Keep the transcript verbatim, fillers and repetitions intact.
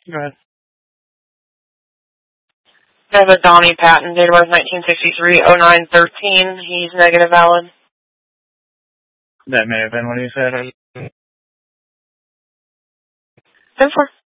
Go ahead. I have a Donnie Patton, date of birth nineteen sixty-three, oh nine thirteen. He's negative valid. That may have been what he said. ten four.